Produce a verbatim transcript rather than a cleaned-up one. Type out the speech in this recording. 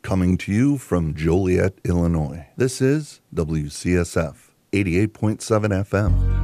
Coming to you from Joliet, Illinois, this is W C S F eighty-eight point seven F M.